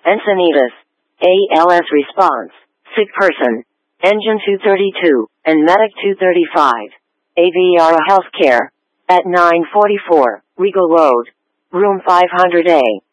Encinitas. ALS response. Sick person. Engine 232, and Medic 235. Aviara Healthcare. At 944, Regal Road. Room 500A.